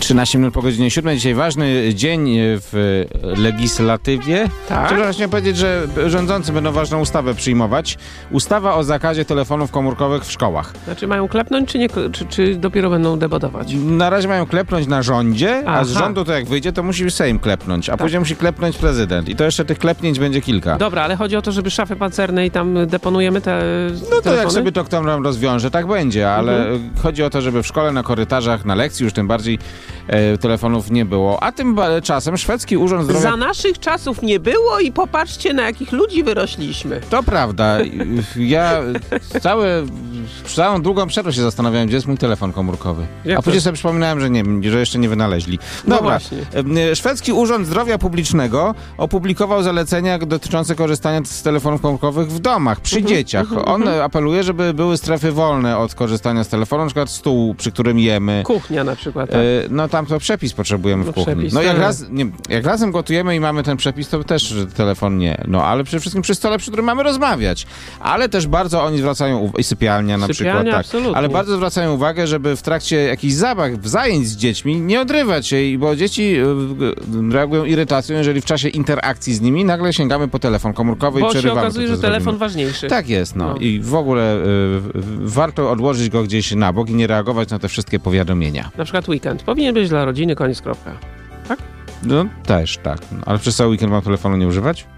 13 minut po godzinie 7. Dzisiaj ważny dzień w legislatywie. Tak? Chciałem właśnie powiedzieć, że rządzący będą ważną ustawę przyjmować. Ustawa o zakazie telefonów komórkowych w szkołach. Znaczy mają klepnąć, czy nie, czy dopiero będą debatować? Na razie mają klepnąć na rządzie, a z Aha. rządu to jak wyjdzie, to musi Sejm klepnąć, a później musi klepnąć prezydent. I to jeszcze tych klepnięć będzie kilka. Dobra, ale chodzi o to, żeby szafy pancerne i tam deponujemy te No to telefony? jak sobie to kto nam rozwiąże, tak będzie, ale chodzi o to, żeby w szkole, na korytarzach, na lekcji już tym bardziej telefonów nie było. A tymczasem szwedzki urząd zdrowia... Za naszych czasów nie było i popatrzcie, na jakich ludzi wyrośliśmy. To prawda. Ja całą długą przerwę się zastanawiałem, gdzie jest mój telefon komórkowy. Jak A później sobie przypominałem, że jeszcze nie wynaleźli. No Dobra. właśnie. Szwedzki Urząd Zdrowia Publicznego opublikował zalecenia dotyczące korzystania z telefonów komórkowych w domach, przy dzieciach. On apeluje, żeby były strefy wolne od korzystania z telefonu, na przykład stół, przy którym jemy. Kuchnia na przykład, tak. No tam to przepis potrzebujemy w kuchni. Przepis, No jak, tak. jak razem gotujemy i mamy ten przepis, to też telefon nie. No ale przede wszystkim przy stole, przy którym mamy rozmawiać. Ale też bardzo oni zwracają uwagę, i sypialnia na przykład, tak. Absolutnie. Ale bardzo zwracają uwagę, żeby w trakcie jakichś zabaw, zajęć z dziećmi nie odrywać się, bo dzieci reagują irytacją, jeżeli w czasie interakcji z nimi nagle sięgamy po telefon komórkowy i Bo się przerywamy okazuje, to, co że telefon zrobimy. ważniejszy. Tak jest, no. I w ogóle warto odłożyć go gdzieś na bok i nie reagować na te wszystkie powiadomienia. Na przykład weekend. Powinien być dla rodziny, koniec, kropka. Tak? No też, tak. Ale przez cały weekend mam telefonu nie używać?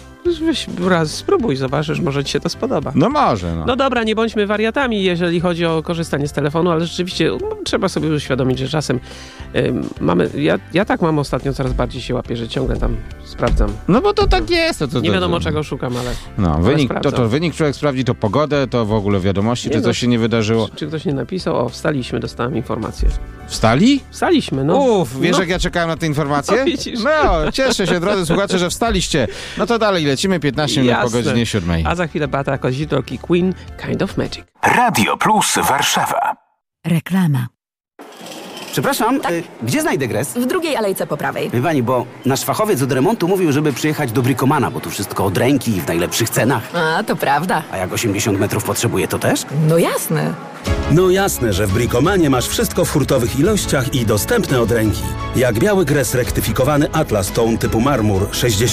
Weź raz spróbuj, zobaczysz, może ci się to spodoba. No może, no. No dobra, nie bądźmy wariatami, jeżeli chodzi o korzystanie z telefonu, ale rzeczywiście trzeba sobie uświadomić, że czasem mamy... Ja tak mam ostatnio, coraz bardziej się łapię, że ciągle tam sprawdzam. No bo to tak jest. Nie wiadomo, czego szukam, ale... No, wynik człowiek sprawdzi, to pogodę, to w ogóle wiadomości, czy coś się nie wydarzyło. Czy ktoś nie napisał? O, wstaliśmy, dostałem informację. Wstali? Wstaliśmy, no. Wiesz, jak ja czekałem na te informacje? No, widzisz. No, cieszę się, drodzy słuchacze, że wstaliście. No to dalej lecimy, 15 minut po godzinie 7. A za chwilę Beata Kozidrok i Queen, Kind of Magic. Radio Plus Warszawa. Reklama. Przepraszam, gdzie znajdę gres? W drugiej alejce po prawej. Wie pani, bo nasz fachowiec od remontu mówił, żeby przyjechać do Bricomana, bo tu wszystko od ręki i w najlepszych cenach. A, to prawda. A jak 80 metrów potrzebuje, to też? No jasne. No jasne, że w Bricomanie masz wszystko w hurtowych ilościach i dostępne od ręki. Jak biały gres rektyfikowany Atlas Tone typu marmur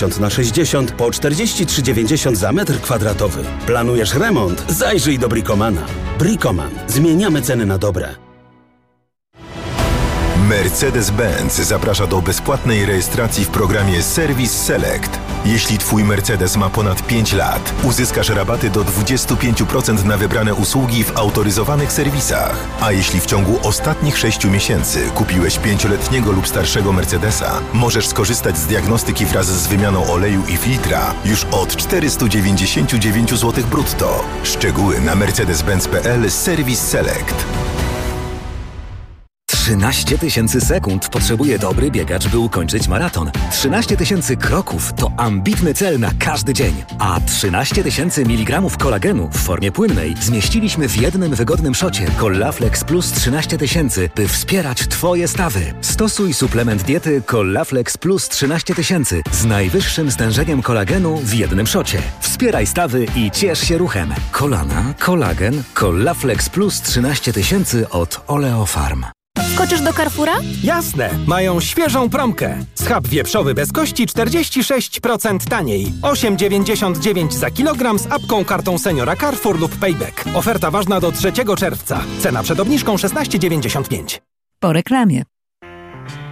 60x60 po 43,90 za metr kwadratowy. Planujesz remont? Zajrzyj do Bricomana. Bricoman. Zmieniamy ceny na dobre. Mercedes-Benz zaprasza do bezpłatnej rejestracji w programie Service Select. Jeśli Twój Mercedes ma ponad 5 lat, uzyskasz rabaty do 25% na wybrane usługi w autoryzowanych serwisach. A jeśli w ciągu ostatnich 6 miesięcy kupiłeś 5-letniego lub starszego Mercedesa, możesz skorzystać z diagnostyki wraz z wymianą oleju i filtra już od 499 zł brutto. Szczegóły na mercedes-benz.pl Service Select. 13 000 sekund potrzebuje dobry biegacz, by ukończyć maraton. 13 000 kroków to ambitny cel na każdy dzień. A 13 000 mg kolagenu w formie płynnej zmieściliśmy w jednym wygodnym szocie Collaflex Plus 13 000, by wspierać Twoje stawy. Stosuj suplement diety Collaflex Plus 13 000 z najwyższym stężeniem kolagenu w jednym szocie. Wspieraj stawy i ciesz się ruchem. Kolana, kolagen, Collaflex Plus 13 000 od Oleofarm. Skoczysz do Carrefoura? Jasne! Mają świeżą promkę. Schab wieprzowy bez kości 46% taniej. 8,99 za kilogram z apką, kartą seniora Carrefour lub Payback. Oferta ważna do 3 czerwca. Cena przed obniżką 16,95. Po reklamie.